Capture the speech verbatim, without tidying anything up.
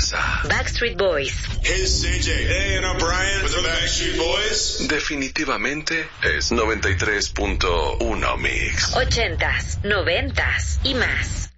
casa. Backstreet Boys. Hey, it's C J. Hey, and I'm Brian with the Backstreet Boys. Definitivamente es noventa y tres punto uno Mix. Ochentas, noventas y más.